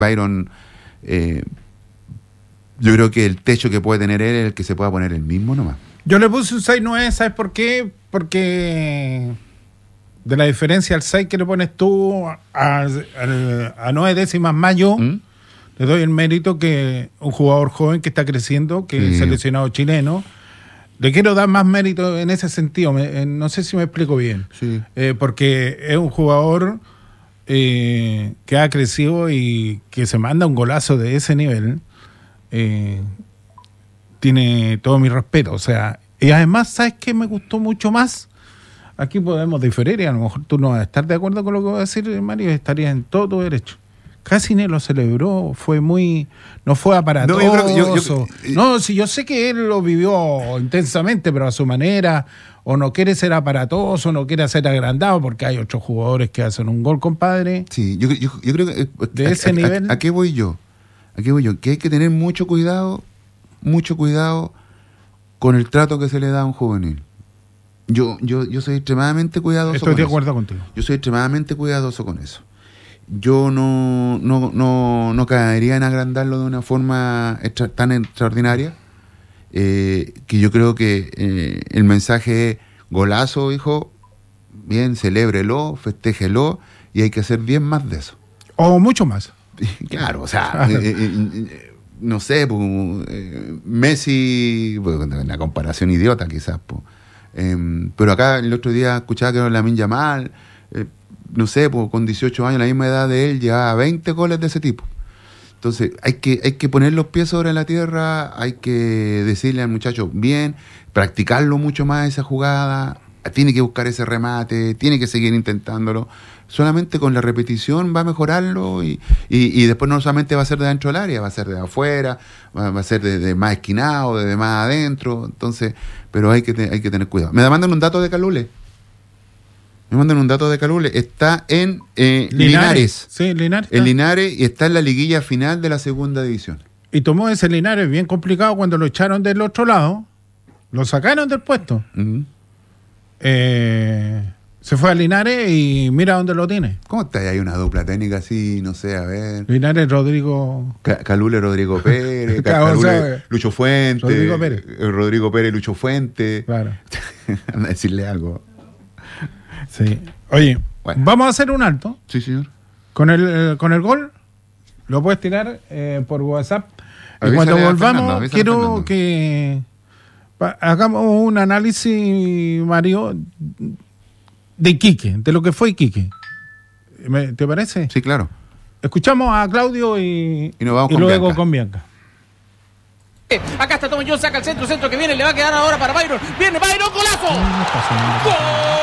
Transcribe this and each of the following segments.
Byron, yo creo que el techo que puede tener él es el que se pueda poner él mismo nomás. Yo le puse un 6-9, ¿sabes por qué? Porque de la diferencia al 6 que le pones tú a 9 décimas más yo, le doy el mérito que un jugador joven que está creciendo, que es seleccionado chileno, le quiero dar más mérito en ese sentido. No sé si me explico bien. Sí. Porque es un jugador que ha crecido y que se manda un golazo de ese nivel. Tiene todo mi respeto. O sea, y además, ¿sabes qué me gustó mucho más? Aquí podemos diferir y a lo mejor tú no vas a estar de acuerdo con lo que voy a decir, Mario, estarías en todo tu derecho. Casi ni lo celebró, no fue aparatoso. No, si yo sé que él lo vivió intensamente, pero a su manera, o no quiere ser aparatoso, no quiere ser agrandado, porque hay otros jugadores que hacen un gol, compadre. Sí, yo creo que de ese nivel. ¿A qué voy yo? Que hay que tener mucho cuidado con el trato que se le da a un juvenil. Yo soy extremadamente cuidadoso. Estoy de acuerdo contigo. Yo soy extremadamente cuidadoso con eso. Yo no caería en agrandarlo de una forma tan extraordinaria, que yo creo que el mensaje es: golazo, hijo, bien, celébrelo, festéjelo, y hay que hacer bien más de eso. O mucho más. Claro, o sea, no sé, Messi, una comparación idiota quizás, pero acá el otro día escuchaba que era Lamine Yamal, no sé, con 18 años, la misma edad de él, llevaba 20 goles de ese tipo. Entonces hay que poner los pies sobre la tierra, hay que decirle al muchacho bien, practicarlo mucho más esa jugada, tiene que buscar ese remate, tiene que seguir intentándolo. Solamente con la repetición va a mejorarlo y después no solamente va a ser de dentro del área, va a ser de afuera, va a ser de más esquinado, de más adentro. Entonces, pero hay que tener cuidado. Me mandan un dato de Calule. Está en Linares. Sí, Linares. En Linares, y está en la liguilla final de la segunda división. Y tomó ese Linares bien complicado cuando lo echaron del otro lado. Lo sacaron del puesto. Uh-huh. Se fue a Linares y mira dónde lo tiene. ¿Cómo está ahí una dupla técnica así? No sé, a ver. Linares, Rodrigo... Calule, Rodrigo Pérez. Calule, Lucho Fuente. Rodrigo Pérez, Lucho Fuente. Claro. Anda a decirle algo. Sí. Oye, bueno, vamos a hacer un alto. Sí, señor. Con el gol, lo puedes tirar por WhatsApp. Y cuando volvamos, quiero que hagamos un análisis, Mario, de Iquique, de lo que fue Iquique. ¿Te parece? Sí, claro. Escuchamos a Claudio y luego con Bianca. Acá está Tom Jones, saca el centro que viene, le va a quedar ahora para Byron. Viene Byron, golazo. ¡Gol!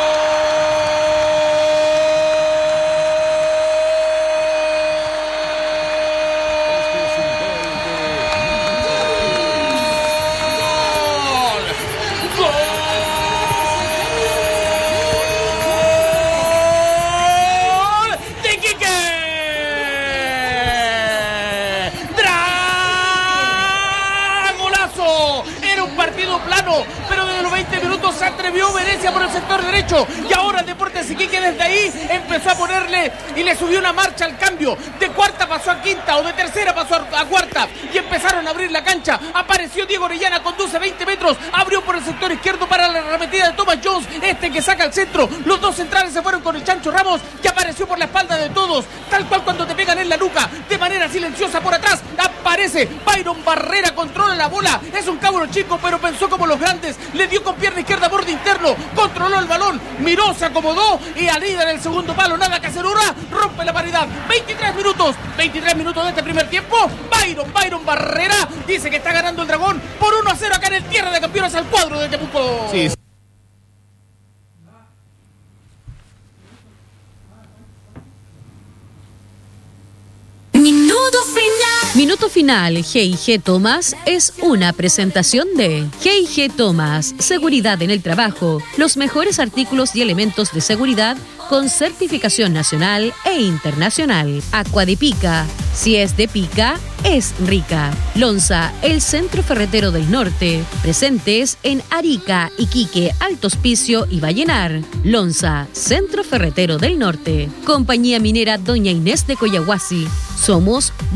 Pero desde los 20 minutos se atrevió Venezia por el sector derecho y ahora el Deportes Iquique desde ahí empezó a ponerle y le subió una marcha al cambio. De cuarta pasó a quinta o de tercera pasó a cuarta y empezaron a abrir la cancha. Apareció Diego Orellana, conduce 20 metros, abrió por el sector izquierdo para la arremetida de Thomas Jones, que saca al centro. Los dos centrales se fueron con el Chancho Ramos, que apareció por la espalda de todos, tal cual cuando te pegan en la nuca, de manera silenciosa por atrás. Aparece Byron Barrera, controla la bola, es un cabro chico pero pensó como los grandes, le dio con pierna izquierda borde interno, controló el balón, miró, se acomodó y al líder el segundo palo, nada que hacer ahora, rompe la paridad. 23 minutos de este primer tiempo. Byron Barrera dice que está ganando el Dragón por 1-0 acá en el Tierra de Campeones al cuadro de Temuco. Sí. Minuto final. Minuto final, G&G Thomas es una presentación de G&G Thomas, seguridad en el trabajo, los mejores artículos y elementos de seguridad con certificación nacional e internacional. Aqua de Pica, si es de pica, es rica. Lonza, el centro ferretero del norte, presentes en Arica, Iquique, Alto Hospicio y Vallenar. Lonza, centro ferretero del norte. Compañía minera Doña Inés de Coyahuasi. Somos